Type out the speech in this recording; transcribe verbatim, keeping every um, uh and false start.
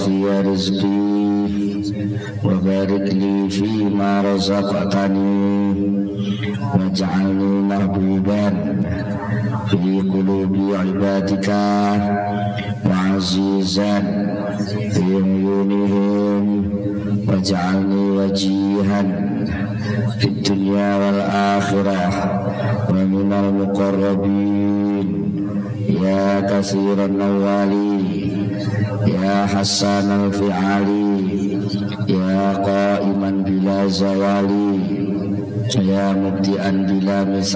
وفي رزقي وبارك لي فيما رزقتني واجعلني محبوبا في قلوب عبادك وعزيزا في عيونهم واجعلني وجيها في الدنيا والآخرة ومن المقربين يا كثير النوال يا حسان الفعال يا قائما بلا زوال يا مبدئا بلا مثال